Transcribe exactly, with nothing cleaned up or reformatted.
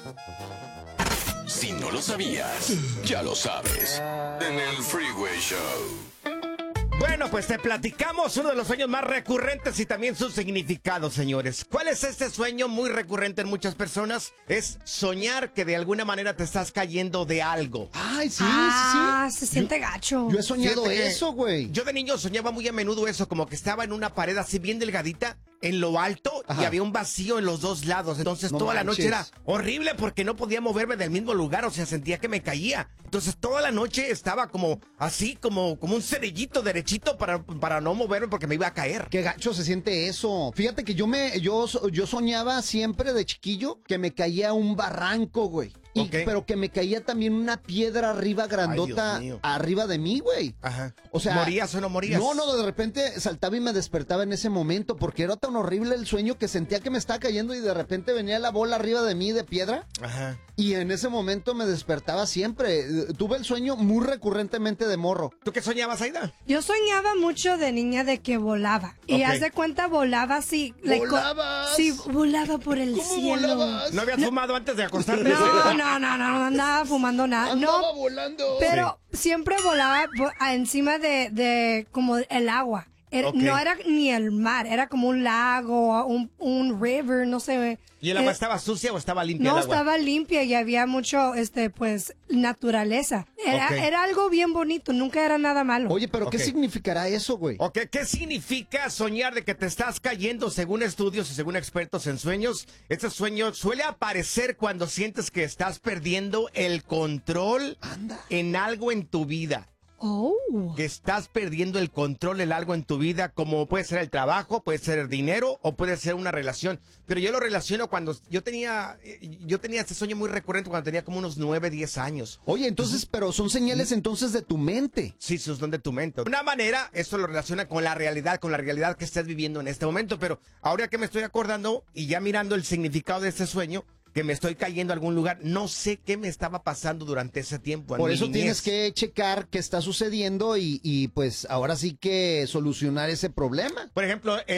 Si no lo sabías, ya lo sabes. En el Freeway Show. Bueno, pues te platicamos uno de los sueños más recurrentes y también su significado, señores. ¿Cuál es este sueño muy recurrente en muchas personas? Es soñar que de alguna manera te estás cayendo de algo. Ay, sí, ah, sí, sí. se siente yo, gacho. Yo he soñado Fíjate eso, güey. Yo de niño soñaba muy a menudo eso, como que estaba en una pared así bien delgadita, en lo alto, Ajá. y había un vacío en los dos lados. Entonces No toda la noche manches. era horrible porque no podía moverme del mismo lugar, o sea, sentía que me caía. Entonces toda la noche estaba como así, como, como un cerillito derechito para, para no moverme porque me iba a caer. Qué gacho se siente eso. Fíjate que yo me, yo, yo soñaba siempre de chiquillo que me caía un barranco, güey. Y, Ok. Pero que me caía también una piedra arriba grandota, Ay, Dios mío. arriba de mí, güey. Ajá. O sea, ¿morías o no morías? No, no, de repente saltaba y me despertaba en ese momento porque era tan horrible el sueño que sentía que me estaba cayendo y de repente venía la bola arriba de mí de piedra. Ajá. Y en ese momento me despertaba siempre. Eh, Tuve el sueño muy recurrentemente de morro. ¿Tú qué soñabas, Aida? Yo soñaba mucho de niña de que volaba. Y Ok. haz de cuenta, volaba así. like, co- ¿Volabas? Sí, volaba por el ¿Cómo cielo. volabas? ¿No habías fumado antes de acostarte? No, no, no, no, no andaba fumando nada. Andaba No, volando. pero siempre volaba por- a- encima de, de como el agua. Era- Ok. No era ni el mar, era como un lago, un, un river, no sé. ¿Y el agua Eh, estaba sucia o estaba limpia No, el agua? estaba limpia y había mucho, este, pues, naturaleza. Era, Ok. era algo bien bonito, nunca era nada malo. Oye, pero ¿qué Ok. significará eso, güey? Ok, ¿qué significa soñar de que te estás cayendo? Según estudios y según expertos en sueños, este sueño suele aparecer cuando sientes que estás perdiendo el control Anda. en algo en tu vida. Oh. Que estás perdiendo el control en algo en tu vida, como puede ser el trabajo, puede ser el dinero o puede ser una relación. Pero yo lo relaciono cuando yo tenía, eh, yo tenía este sueño muy recurrente cuando tenía como unos nueve, diez años. Oye, entonces, pero son señales entonces de tu mente. Sí, son de tu mente. De una manera, esto lo relaciona con la realidad, con la realidad que estás viviendo en este momento. Pero ahora que me estoy acordando y ya mirando el significado de este sueño, que me estoy cayendo a algún lugar, no sé qué me estaba pasando durante ese tiempo. en Por mi eso niñez. tienes que checar qué está sucediendo y, y pues ahora sí que solucionar ese problema. Por ejemplo,